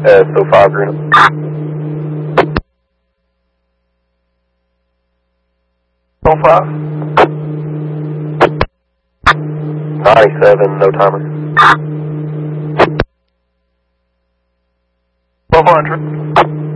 So 5 Green. 05. 97, no timer. 1200.